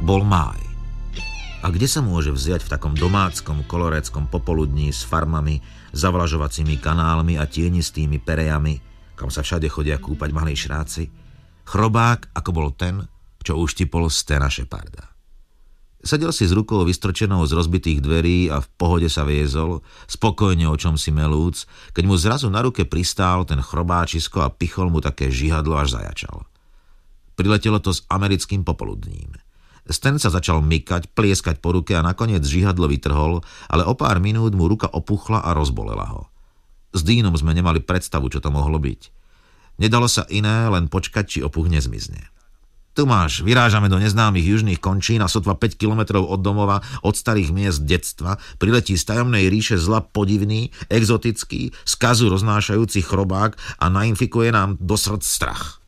Bol máj. A kde sa môže vziať v takom domáckom koloréckom popoludní s farmami, zavlažovacími kanálmi a tienistými perejami, kam sa všade chodia kúpať malí šráci, chrobák, ako bol ten, čo uštipol Stena Sheparda. Sedel si s rukou vystrčenou z rozbitých dverí a v pohode sa viezol, spokojne o čom si melúc, keď mu zrazu na ruke pristál ten chrobáčisko a pichol mu také žihadlo, až zajačal. Priletelo to s americkým popoludním. Stan sa začal mykať, plieskať po ruke a nakoniec žihadlo vytrhol, ale o pár minút mu ruka opuchla a rozbolela ho. S Deanom sme nemali predstavu, čo to mohlo byť. Nedalo sa iné, len počkať, či opuch nezmizne. Tu máš, vyrážame do neznámych južných končín a sotva 5 kilometrov od domova, od starých miest detstva, priletí z tajomnej ríše zla podivný, exotický, skazu roznášajúci chrobák a nainfikuje nám do srdc strach.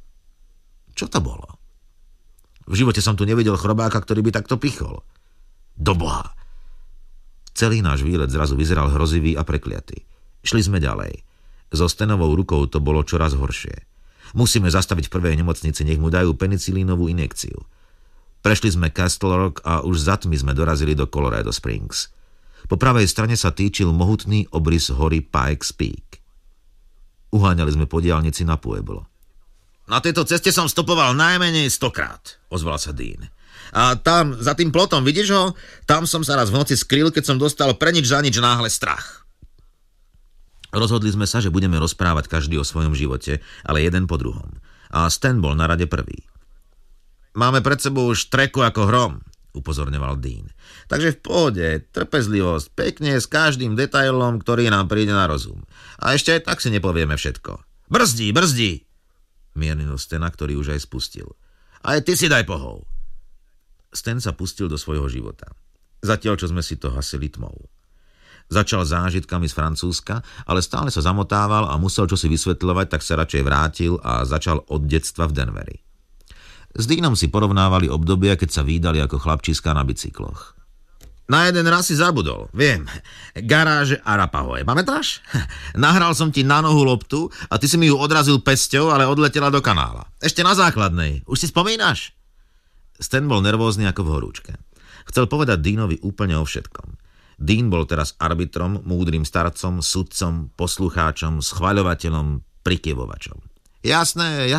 Čo to bolo? V živote som tu nevidel chrobáka, ktorý by takto pichol. Doboha! Celý náš výlet zrazu vyzeral hrozivý a prekliatý. Šli sme ďalej. So Stanovou rukou to bolo čoraz horšie. Musíme zastaviť v prvej nemocnici, nech mu dajú penicilínovú injekciu. Prešli sme Castle Rock a už za tmy sme dorazili do Colorado Springs. Po pravej strane sa týčil mohutný obrys hory Pikes Peak. Uháňali sme po diaľnici na Pueblo. Na tejto ceste som stopoval najmenej 100-krát, ozval sa Dean. A tam, za tým plotom, vidíš ho? Tam som sa raz v noci skryl, keď som dostal pre nič za nič náhle strach. Rozhodli sme sa, že budeme rozprávať každý o svojom živote, ale jeden po druhom. A Stan bol na rade prvý. Máme pred sebou už treku ako hrom, upozorňoval Dean. Takže v pohode, trpezlivosť, pekne s každým detailom, ktorý nám príde na rozum. A ešte aj tak si nepovieme všetko. Brzdí, brzdí! Miernil Stana, ktorý už aj spustil. Aj ty si daj pohov. Stan sa pustil do svojho života. Zatiaľ, čo sme si to hasili tmou. Začal zážitkami z Francúzska, ale stále sa zamotával a musel čosi vysvetľovať, tak sa radšej vrátil a začal od detstva v Denveri. S Deanom si porovnávali obdobia, keď sa vídali ako chlapčíska na bicykloch. Na jeden raz si zabudol, viem. Garáže Arapahoe, pamätáš? Nahral som ti na nohu loptu a ty si mi ju odrazil pesťou, ale odletela do kanála. Ešte na základnej. Už si spomínaš? Stan bol nervózny ako v horúčke. Chcel povedať Deanovi úplne o všetkom. Dean bol teraz arbitrom, múdrym starcom, sudcom, poslucháčom, schvaľovateľom, prikyvovačom. Jasné,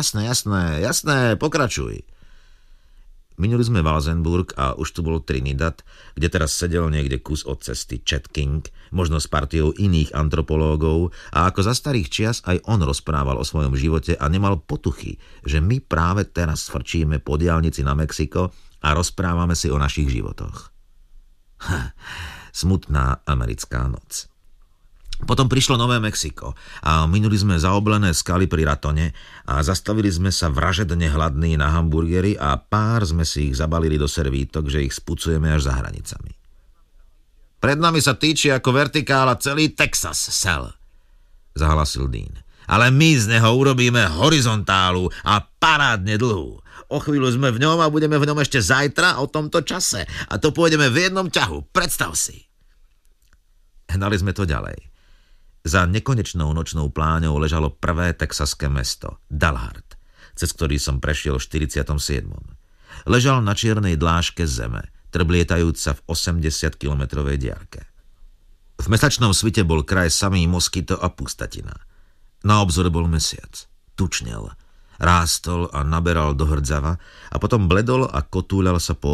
pokračuj. Minuli sme Walsenburg a už tu bol Trinidad, kde teraz sedel niekde kus od cesty Chet King, možno s partiou iných antropológov, a ako za starých čias aj on rozprával o svojom živote a nemal potuchy, že my práve teraz frčíme po diaľnici na Mexiko a rozprávame si o našich životoch. Smutná americká noc. Potom prišlo Nové Mexiko a minuli sme zaoblené skaly pri Ratone a zastavili sme sa vražedne hladní na hamburgery a pár sme si ich zabalili do servítok, že ich spucujeme až za hranicami. Pred nami sa týči ako vertikála celý Texas, Sal, zahlasil Dean. Ale my z neho urobíme horizontálu a parádne dlhú. O chvíľu sme v ňom a budeme v ňom ešte zajtra o tomto čase. A to pôjdeme v jednom ťahu. Predstav si. Hnali sme to ďalej. Za nekonečnou nočnou pláňou ležalo prvé texaské mesto, Dalhart, cez ktorý som prešiel v 47. Ležal na čiernej dláške zeme, trblietajúc sa v 80-kilometrovej diaľke. V mesačnom svite bol kraj samý moskyto a pustatina. Na obzore bol mesiac. Tučnel. Rástol a naberal do hrdzava a potom bledol a kotúľal sa po